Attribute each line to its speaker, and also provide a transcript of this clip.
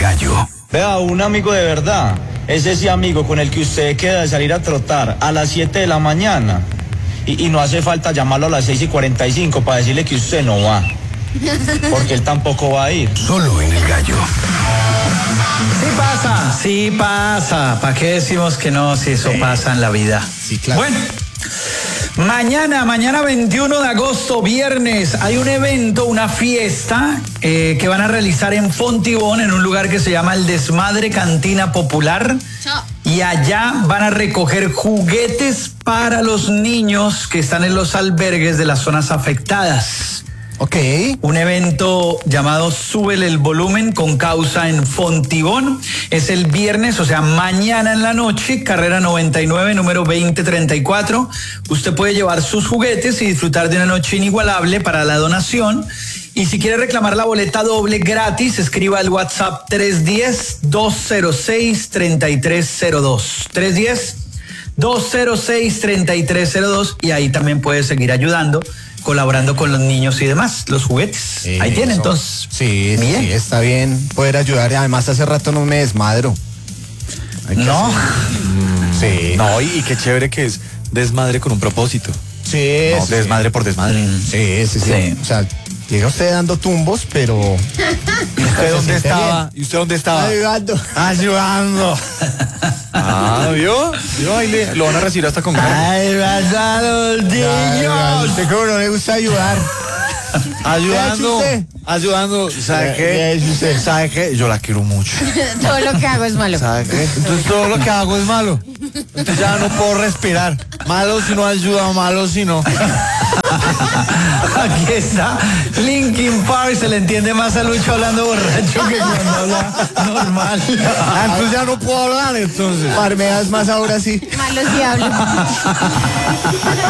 Speaker 1: gallo.
Speaker 2: Vea, un amigo de verdad es ese amigo con el que usted queda de salir a trotar a las 7 de la mañana y no hace falta llamarlo a las 6:45 para decirle que usted no va, porque él tampoco va a ir.
Speaker 1: Solo en el gallo.
Speaker 3: Sí pasa. ¿Para qué decimos que no si eso pasa en la vida?
Speaker 4: Sí, claro.
Speaker 3: Bueno, mañana 21 de agosto, viernes, hay un evento, una fiesta que van a realizar en Fontibón, en un lugar que se llama el Desmadre Cantina Popular. Y allá van a recoger juguetes para los niños que están en los albergues de las zonas afectadas.
Speaker 4: Ok.
Speaker 3: Un evento llamado Súbele el Volumen con causa en Fontibón. Es el viernes, o sea, mañana en la noche, carrera 99, número 2034. Usted puede llevar sus juguetes y disfrutar de una noche inigualable para la donación. Y si quiere reclamar la boleta doble gratis, escriba al WhatsApp 310-206-3302. 310-206-3302 y ahí también puede seguir ayudando, colaborando con los niños y demás, los juguetes.
Speaker 4: Sí,
Speaker 3: ahí tiene,
Speaker 4: eso.
Speaker 3: entonces.
Speaker 4: Sí,
Speaker 3: bien.
Speaker 4: sí, está bien poder ayudar. Y además hace rato no me desmadro.
Speaker 3: No.
Speaker 4: Sí.
Speaker 5: No, y qué chévere que es desmadre con un propósito.
Speaker 4: Sí,
Speaker 5: No,
Speaker 4: sí.
Speaker 5: desmadre por desmadre.
Speaker 4: Sí.
Speaker 3: Sí.
Speaker 4: O sea, llega usted dando tumbos, pero...
Speaker 5: ¿Y usted dónde
Speaker 4: siente
Speaker 5: estaba? ¿Y usted dónde estaba?
Speaker 4: Ayudando.
Speaker 5: Ayudando. ¿Vio? Ahí lo van a recibir hasta con cargo.
Speaker 3: Ayudando a los niños.
Speaker 4: Usted cómo no le gusta ayudar.
Speaker 5: Ayudando.
Speaker 4: ¿Qué ha hecho usted?
Speaker 5: Ayudando. ¿Sabe
Speaker 4: ¿Qué ha
Speaker 5: qué?
Speaker 4: hecho usted?
Speaker 5: ¿Sabe qué? Yo la quiero mucho.
Speaker 6: Todo lo que hago es malo.
Speaker 5: ¿Sabe qué? Entonces todo lo que hago es malo. Entonces ya no puedo respirar. Malo si no ayuda, malo si no.
Speaker 3: Aquí está Linkin Park, se le entiende más a Lucho hablando borracho que cuando habla normal.
Speaker 5: Entonces ya no puedo hablar, entonces.
Speaker 4: Parmeas más ahora sí.
Speaker 6: Malos diablos.